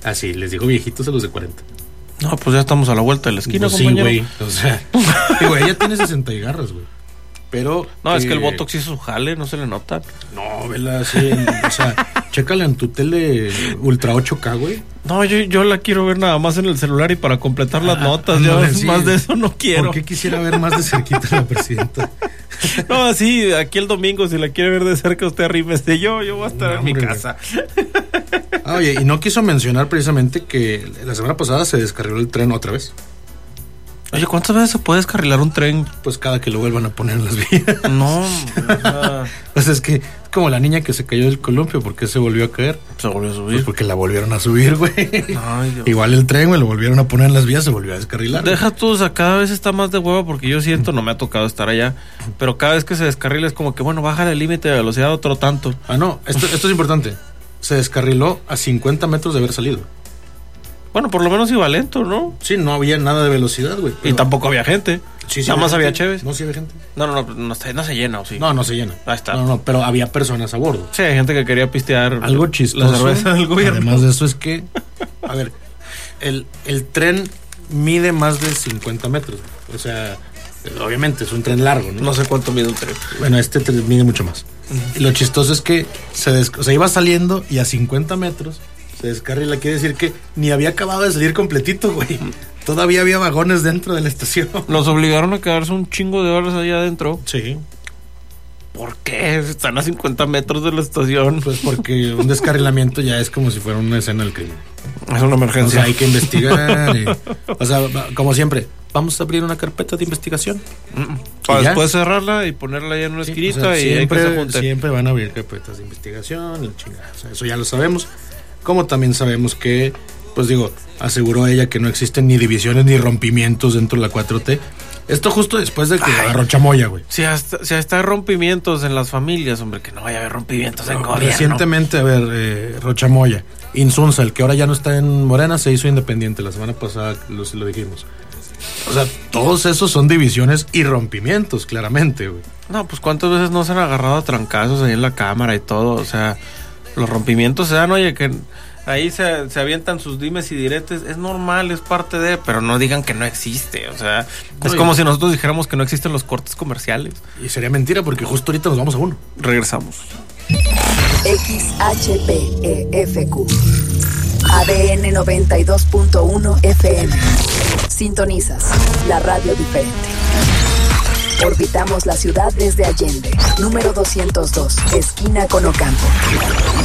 Así, les digo viejitos a los de 40. No, pues ya estamos a la vuelta de la esquina, pues compañero. Sí, güey. O sea, digo, ella tiene 60 y garras, güey. Pero... No, es que el Botox hizo su jale, no se le nota. No, vela, sí. O sea, chécala en tu tele Ultra 8K, güey. No, yo la quiero ver nada más en el celular y para completar las notas. No, Yo sí. más de eso no quiero. ¿Por qué quisiera ver más de cerquita a la presidenta? No, así, aquí el domingo, si la quiere ver de cerca, usted arrímese. Yo voy a estar en mi casa. Oye, y no quiso mencionar precisamente que la semana pasada se descarriló el tren otra vez. Oye, ¿cuántas veces se puede descarrilar un tren? Pues cada que lo vuelvan a poner en las vías. No, Pues es que es como la niña que se cayó del columpio. ¿Por qué se volvió a caer? se volvió a subir. Pues porque la volvieron a subir, güey. Ay, Dios. Igual el tren, güey, lo volvieron a poner en las vías, se volvió a descarrilar. Deja tú, o sea, cada vez está más de hueva porque yo siento, no me ha tocado estar allá, pero cada vez que se descarrila es como que, bueno, baja el límite de velocidad otro tanto. Ah, no, esto es importante. Se descarriló a 50 metros de haber salido. Bueno, por lo menos iba lento, ¿no? Sí, no había nada de velocidad, güey. Y tampoco había gente. Sí, Nada más había chéves. No, sí había gente. No se llena, ¿o sí? No se llena. Ahí está. No, pero había personas a bordo. Sí, hay gente que quería pistear Algo chistoso. la cerveza del gobierno. Además de eso es que, a ver, el tren mide más de 50 metros. O sea, obviamente es un tren largo, ¿no? No sé cuánto mide un tren. Bueno, este tren mide mucho más. Y lo chistoso es que iba saliendo y a 50 metros se descarrila. Quiere decir que ni había acabado de salir completito, güey. Todavía había vagones dentro de la estación. Los obligaron a quedarse un chingo de horas allá adentro. Sí. ¿Por qué? Están a 50 metros de la estación. Pues porque un descarrilamiento ya es como si fuera una escena del crimen. Es una O emergencia. sea, hay que investigar. O sea, como siempre, vamos a abrir una carpeta de investigación. Para ¿Y después cerrarla y ponerla ya en una esquinita, o sea, y hay que se junte. siempre van a abrir carpetas de investigación y chingada. O sea, eso ya lo sabemos. Como también sabemos que, pues digo, aseguró ella que no existen ni divisiones ni rompimientos dentro de la 4T. Esto justo después de que agarró chamoya, güey. Si hasta hay rompimientos en las familias, hombre, que no vaya a haber rompimientos en gobierno. Recientemente, a ver, Rochamoya, Insunza, el que ahora ya no está en Morena, se hizo independiente. La semana pasada lo dijimos. O sea, todos esos son divisiones y rompimientos, claramente, güey. No, pues cuántas veces no se han agarrado a trancazos ahí en la cámara y todo. O sea, los rompimientos se dan, oye, que ahí se avientan sus dimes y diretes. Es normal, es parte de, pero no digan que no existe. O sea, es como si nosotros dijéramos que no existen los cortes comerciales. Y sería mentira porque justo ahorita nos vamos a uno. Regresamos. XHPEFQ ADN 92.1 FM. Sintonizas la radio diferente. Orbitamos la ciudad desde Allende, número 202, esquina con Ocampo.